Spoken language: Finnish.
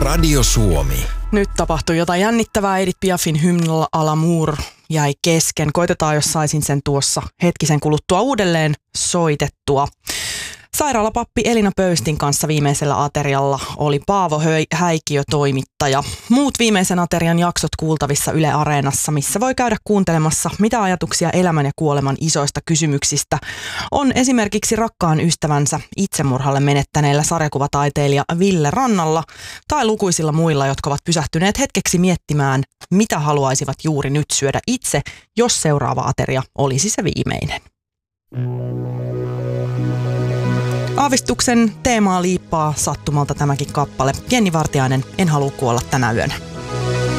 Radio Suomi. Nyt tapahtui jotain jännittävää. Edith Piafin Hymne à l'amour jäi kesken. Koitetaan, jos saisin sen tuossa hetkisen kuluttua uudelleen soitettua. Sairaalapappi Elina Pöystin kanssa viimeisellä aterialla oli Paavo Häikiö toimittaja. Muut viimeisen aterian jaksot kuultavissa Yle Areenassa, missä voi käydä kuuntelemassa, mitä ajatuksia elämän ja kuoleman isoista kysymyksistä on esimerkiksi rakkaan ystävänsä itsemurhalle menettäneellä sarjakuvataiteilija Ville Rannalla tai lukuisilla muilla, jotka ovat pysähtyneet hetkeksi miettimään, mitä haluaisivat juuri nyt syödä itse, jos seuraava ateria olisi se viimeinen. Aavistuksen teemaa liippaa sattumalta tämäkin kappale. Jenni Vartiainen, En halua kuolla tänä yönä.